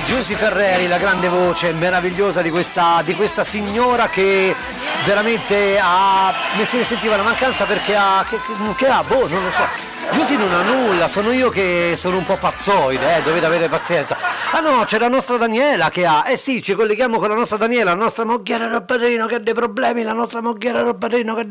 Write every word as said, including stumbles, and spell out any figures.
Giusy Ferreri, la grande voce meravigliosa di questa, di questa signora che veramente ha, ne si ne sentiva la mancanza perché ha, che, che ha, boh, non lo so. Giusy non ha nulla, sono io che sono un po' pazzoide, eh, dovete avere pazienza. Ah no, c'è la nostra Daniela che ha, eh sì, ci colleghiamo con la nostra Daniela, la nostra mogliera Roberino che ha dei problemi, la nostra mogliera Roberino che ha dei